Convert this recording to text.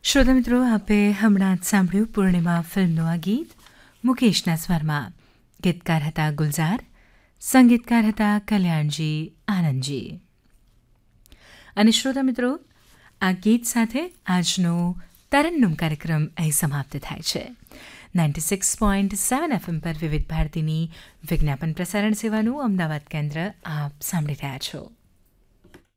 શ્રોતા મિત્રો, આપે હમણાં જ સાંભળ્યું પૂર્ણિમા ફિલ્મનું આ ગીત મુકેશના સ્વરમાં. ગીતકાર હતા ગુલઝાર, સંગીતકાર હતા કલ્યાણજી આનંદજી. અને શ્રોતા મિત્રો, આ ગીત સાથે આજનો તરન્નુમ કાર્યક્રમ અહીં સમાપ્ત થાય છે. 96.7 FM પર વિવિધ ભારતીની વિજ્ઞાપન પ્રસારણ સેવાનું અમદાવાદ કેન્દ્ર આપ સાંભળી રહ્યા છો.